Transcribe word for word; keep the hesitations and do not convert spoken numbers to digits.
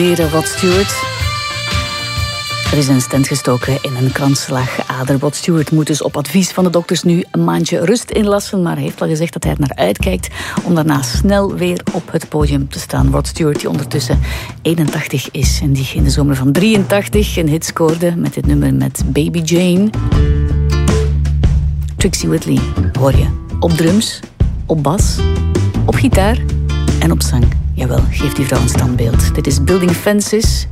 overleden Rod Stewart. Er is een stent gestoken in een kransslagader. Rod Stewart moet dus op advies van de dokters nu een maandje rust inlassen, maar hij heeft al gezegd dat hij er naar uitkijkt om daarna snel weer op het podium te staan. Rod Stewart, die ondertussen eenentachtig is en die in de zomer van drieëntachtig een hit scoorde met dit nummer met Baby Jane. Trixie Whitley hoor je op drums, op bas, op gitaar en op zang. Jawel, geeft die vrouw een standbeeld. Dit is Building Fences.